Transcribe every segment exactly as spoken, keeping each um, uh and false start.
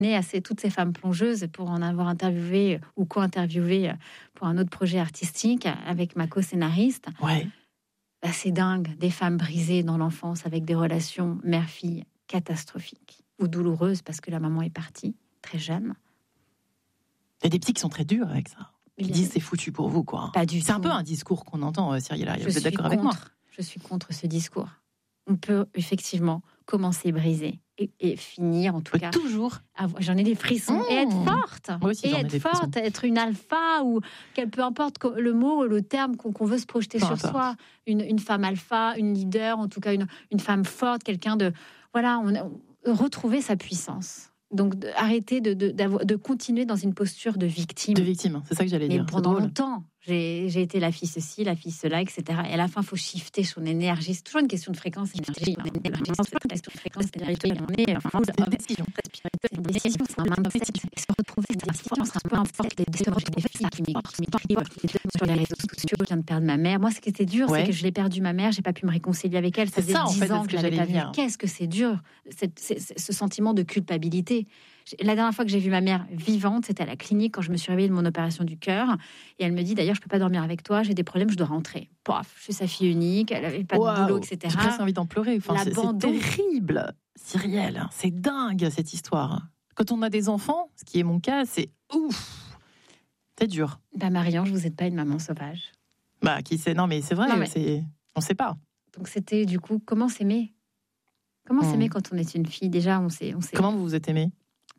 à ces, toutes ces femmes plongeuses pour en avoir interviewé ou co-interviewé pour un autre projet artistique avec ma co-scénariste. Ouais. Bah, c'est dingue, des femmes brisées dans l'enfance avec des relations mère-fille catastrophiques ou douloureuses parce que la maman est partie très jeune. Il y a des petits qui sont très durs avec ça. Qui Bien. disent c'est foutu pour vous, quoi. Pas du c'est tout. un peu un discours qu'on entend, Cyril Ariel. Je Vous êtes d'accord contre, avec moi? Je suis contre ce discours. On peut effectivement commencer brisé et, et finir en tout cas. Toujours. Avoir, j'en ai des frissons Mmh. et être forte. Moi aussi, et j'en ai être des forte, frissons. être une alpha ou quel peu importe le mot, le terme qu'on, qu'on veut se projeter peu sur importe. soi. Une, une femme alpha, une leader, en tout cas une, une femme forte, quelqu'un de voilà, on, on, retrouver sa puissance. Donc de, arrêter de, de, de continuer dans une posture de victime. De victime, c'est ça que j'allais Mais dire. pendant longtemps, j'ai, j'ai été la fille ceci, la fille cela, et cetera. Et à la fin, il faut shifter son énergie. C'est toujours une question de fréquence. C'est une question de fréquence, d'énergie. C'est une décision. C'est une décision. C'est un mindset. Et se retrouver cette décision, c'est peu importe les décisions qui m'écrivent sur les réseaux sociaux. Je viens de perdre ma mère. Moi, ce qui était dur, Ouais. c'est que je l'ai perdue, ma mère. J'ai pas pu me réconcilier avec elle. Ça C'est faisait ça, en dix fait, ans c'est ce que que je l'avais pas j'allais vue. dire. Qu'est-ce que c'est dur, cette, c'est, c'est, ce sentiment de culpabilité. La dernière fois que j'ai vu ma mère vivante, c'était à la clinique quand je me suis réveillée de mon opération du cœur. Et elle me dit, d'ailleurs, je peux pas dormir avec toi, j'ai des problèmes, je dois rentrer. Paf, je suis sa fille unique, elle avait pas Wow. de boulot, et cetera. J'ai presque envie d'en pleurer. Enfin, c'est, c'est L'abandon. terrible, Cyrielle. C'est dingue, cette histoire. Quand on a des enfants, ce qui est mon cas, c'est ouf. C'est dur. Bah, Marianne, vous n'êtes pas une maman sauvage. Bah, qui sait? Non, mais c'est vrai, Non, mais- c'est... on sait pas. Donc, c'était du coup, comment s'aimer Comment Hmm. s'aimer quand on est une fille? Déjà, on sait. On sait. Comment vous vous êtes aimée?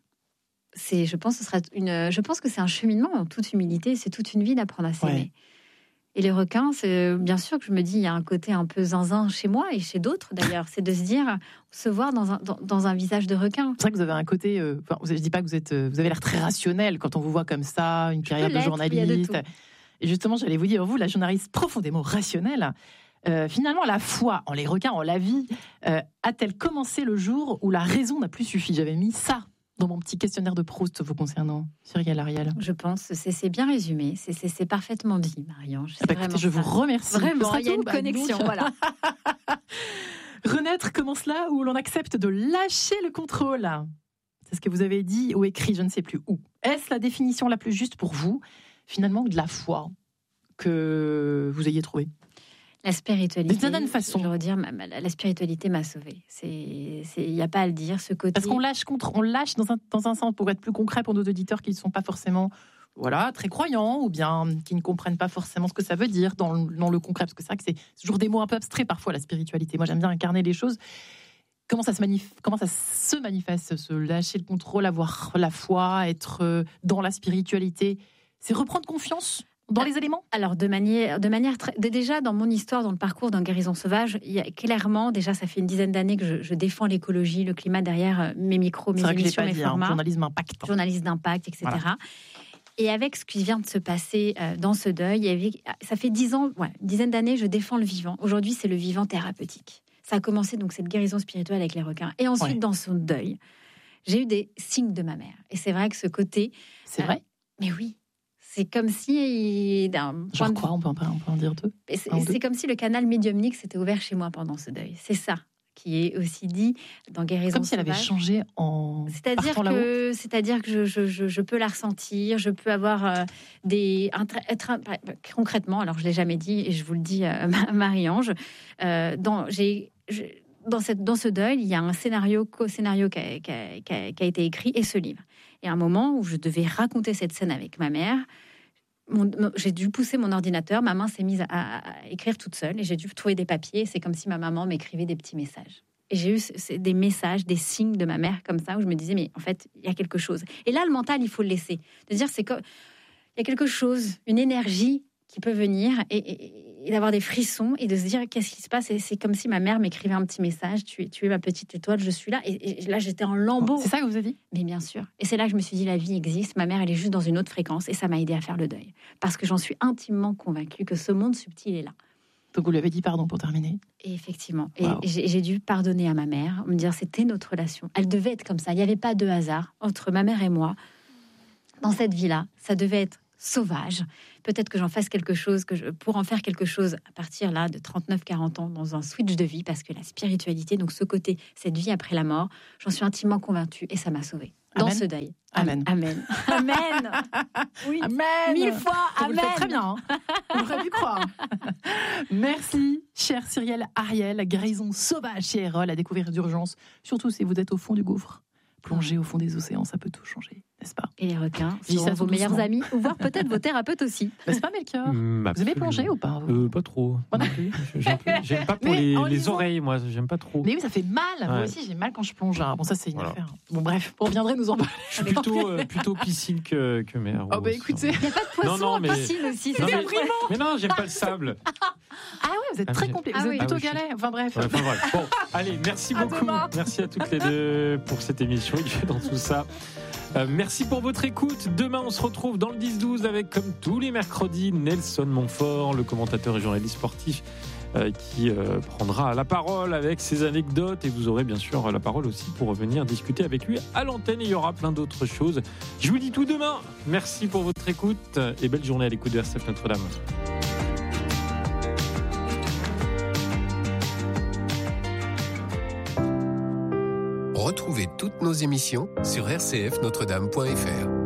C'est, je pense, que ce sera une. Je pense que c'est un cheminement en toute humilité. C'est toute une vie d'apprendre à s'aimer. Ouais. Et les requins, c'est bien sûr que je me dis, il y a un côté un peu zinzin chez moi et chez d'autres d'ailleurs. C'est de se dire, se voir dans un, dans, dans un visage de requin. C'est vrai que vous avez un côté. Euh, enfin, je dis pas que vous êtes. euh, Vous avez l'air très rationnel quand on vous voit comme ça, une carrière de l'être, il y a de journaliste. tout. Et justement, j'allais vous dire, vous, la journaliste profondément rationnelle, euh, finalement, la foi en les requins, en la vie, euh, a-t-elle commencé le jour où la raison n'a plus suffi? J'avais mis ça dans mon petit questionnaire de Proust vous concernant, Cyril Ariel. Je pense, c'est, c'est bien résumé. C'est, c'est, c'est parfaitement dit, Marie-Ange. C'est Ah bah, écoutez, vraiment je vous ça. remercie. Vraiment, Ce sera il y a tout. une Bah, connexion. donc, Voilà. Renaître commence là où l'on accepte de lâcher le contrôle. C'est ce que vous avez dit ou écrit, je ne sais plus où. Est-ce la définition la plus juste pour vous, finalement, de la foi que vous ayez trouvée? La spiritualité. D'une certaine façon. Je veux dire, ma- ma- la spiritualité m'a sauvée. C'est, c'est, il n'y a pas à le dire. Ce côté. Parce qu'on lâche contre, on lâche dans un, dans un sens, pour être plus concret pour nos auditeurs qui ne sont pas forcément, voilà, très croyants ou bien qui ne comprennent pas forcément ce que ça veut dire dans le, dans le concret. Parce que c'est vrai que c'est toujours des mots un peu abstraits parfois, la spiritualité. Moi, j'aime bien incarner les choses. Comment ça se manif- comment ça se manifeste, se lâcher le contrôle, avoir la foi, être euh, dans la spiritualité? C'est reprendre confiance dans les éléments? Alors, de manière, de manière très, de- déjà dans mon histoire, dans le parcours d'un guérison sauvage, il y a clairement, déjà, ça fait une dizaine d'années que je, je défends l'écologie, le climat derrière euh, mes micros, mes C'est vrai que je l'ai émissions, pas mes dit, hein, formats, journalisme impact. journaliste d'impact, et cetera. Voilà. Et avec ce qui vient de se passer euh, dans ce deuil, il y avait, ça fait dix ans, ouais, une dizaine d'années, je défends le vivant. Aujourd'hui, c'est le vivant thérapeutique. Ça a commencé donc cette guérison spirituelle avec les requins. Et ensuite, Ouais. dans son deuil, j'ai eu des signes de ma mère. Et c'est vrai que ce côté, C'est Euh, vrai? mais oui, c'est comme si d'un point Genre de quoi? On peut, en par- on peut en dire deux? Et C'est, Un ou deux c'est comme si le canal médiumnique s'était ouvert chez moi pendant ce deuil. C'est ça qui est aussi dit dans Guérison Comme si elle avait sauvage. changé en C'est-à-dire partant là-haut. que, c'est-à-dire que je, je, je, je peux la ressentir, je peux avoir euh, des... un tra- être un- concrètement, alors je ne l'ai jamais dit, et je vous le dis, euh, Marie-Ange, euh, dans, j'ai, je- dans, cette, dans ce deuil, il y a un scénario, co-scénario qui a, qui a- qui a- qui a été écrit, et ce livre. Et à un moment où je devais raconter cette scène avec ma mère, mon- mon- j'ai dû pousser mon ordinateur, ma main s'est mise à, à écrire toute seule, et j'ai dû trouver des papiers, c'est comme si ma maman m'écrivait des petits messages. Et j'ai eu c- c- des messages, des signes de ma mère comme ça, où je me disais, mais en fait, il y a quelque chose. Et là, le mental, il faut le laisser. De dire, c'est comme, il y a quelque chose, une énergie qui peut venir, et, et- et d'avoir des frissons, et de se dire, qu'est-ce qui se passe? Et c'est comme si ma mère m'écrivait un petit message, tu es, tu es ma petite étoile, je suis là. Et, et là, j'étais en lambeaux. C'est ça que vous avez dit? Mais bien sûr. Et c'est là que je me suis dit, la vie existe, ma mère, elle est juste dans une autre fréquence, et ça m'a aidé à faire le deuil. Parce que j'en suis intimement convaincue que ce monde subtil est là. Donc vous lui avez dit pardon pour terminer. Et effectivement, et Wow. j'ai, j'ai dû pardonner à ma mère, me dire c'était notre relation. Elle devait être comme ça. Il n'y avait pas de hasard entre ma mère et moi. Dans cette vie-là, ça devait être sauvage. Peut-être que j'en fasse quelque chose, que je, pour en faire quelque chose à partir là de trente-neuf quarante ans, dans un switch de vie, parce que la spiritualité, donc ce côté, cette vie après la mort, j'en suis intimement convaincue et ça m'a sauvée. dans Amen. ce deuil. Amen. Amen. Amen. Oui. Amen. Mille fois, Vous amen. le faites très bien. Hein. On aurait pu croire. Merci, cher Cyrielle Ariel. Guérison sauvage chez Erol à découvrir d'urgence. Surtout si vous êtes au fond du gouffre. Plonger au fond des océans, ça peut tout changer, n'est-ce pas? Et les requins Dis sont ça vos tout meilleurs doucement. amis, ou voire peut-être vos thérapeutes aussi. N'est-ce pas, Melchior? Mmh, Vous aimez plonger ou pas? euh, Pas trop. Moi non plus. J'aime, j'aime pas pour Mais les, en les lisant- oreilles, moi. J'aime pas trop. Mais oui, ça fait mal. Moi Ouais. aussi, j'ai mal quand je plonge. hein. Bon, ça, c'est une Voilà. affaire. Bon, bref, on reviendrait nous en parler. Je suis plutôt, euh, plutôt piscine que, que mer. Oh, bah écoutez. Il n'y a pas de poisson Non, non, en mais- piscine aussi. Non, C'est mais, déprimant. mais non, j'aime pas le sable. Ah ouais, vous êtes Ah, très mais- complet. Vous Ah êtes oui. plutôt Ah oui, je- galet. Enfin, bref. Ouais, enfin, bref. Bon, allez, merci À beaucoup. demain. Merci à toutes les deux pour cette émission. Il fait dans tout ça. Euh, merci pour votre écoute. Demain, on se retrouve dans le dix douze avec, comme tous les mercredis, Nelson Montfort, le commentateur et journaliste sportif, euh, qui euh, prendra la parole avec ses anecdotes. Et vous aurez bien sûr la parole aussi pour revenir discuter avec lui à l'antenne. Et il y aura plein d'autres choses. Je vous dis tout demain. Merci pour votre écoute et belle journée à l'écoute de R C F Notre-Dame. Retrouvez toutes nos émissions sur r c f notre dame point f r.